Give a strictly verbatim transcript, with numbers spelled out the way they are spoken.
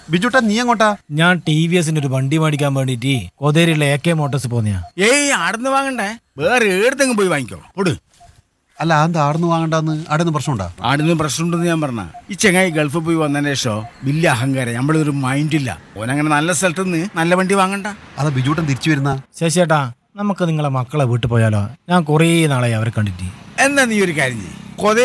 ബിജുട്ടാ നീ എങ്ങോട്ടാ? ഞാൻ ടി വി എസിന്റെ ഒരു വണ്ടി മേടിക്കാൻ വേണ്ടിട്ട് കൊതേരിയുള്ള എ കെ മോട്ടോഴ്സ് പോന്നെയാ. ഏയ് ആടുന്ന് വാങ്ങണ്ടേ, വേറെ ഏടത്തെങ്കിലും പോയി വാങ്ങിക്കോ. പൊട്. അല്ല അത് ആടുന്ന് വാങ്ങണ്ടെന്ന് ആടുന്ന് പ്രശ്നമുണ്ടാ? ആടുന്ന് പ്രശ്നമുണ്ടെന്ന് ഞാൻ പറഞ്ഞ ഈ ചെങ്ങായി ഗൾഫിൽ പോയി വന്നതിന് ശേഷം വലിയ അഹങ്കാരം, നമ്മളൊരു മൈൻഡില്ല. ഓനങ്ങനെ നല്ല സ്ഥലത്ത് നിന്ന് നല്ല വണ്ടി വാങ്ങണ്ട. അതാ ബിജുട്ടൻ തിരിച്ചു വരുന്ന. ശശിയേട്ടാ, നമുക്ക് നിങ്ങളെ മക്കളെ വീട്ടിൽ പോയാലോ? ഞാൻ കുറേ നാളായി അവരെ കണ്ടിട്ട്. എന്നാ നീ ഒരു കാര്യം ചെയ്യ്, കൊതേ